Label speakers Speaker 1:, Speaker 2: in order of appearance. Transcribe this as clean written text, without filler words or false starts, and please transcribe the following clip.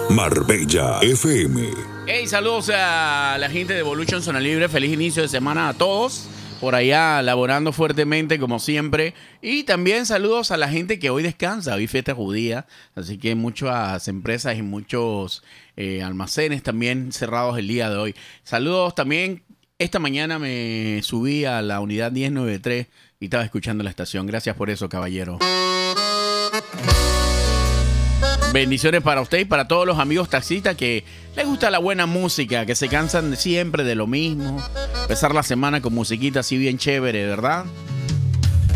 Speaker 1: Marbella FM.
Speaker 2: Hey, saludos a la gente de Evolution Zona Libre. Feliz inicio de semana a todos. Por allá laborando fuertemente como siempre. Y también saludos a la gente que hoy descansa. Hoy fiesta judía. Así que muchas empresas y muchos almacenes también cerrados el día de hoy. Saludos también. Esta mañana me subí a la unidad 1093 y estaba escuchando la estación. Gracias por eso, caballero. Bendiciones para usted y para todos los amigos taxistas que les gusta la buena música, que se cansan siempre de lo mismo. Empezar la semana con musiquita así bien chévere, ¿verdad?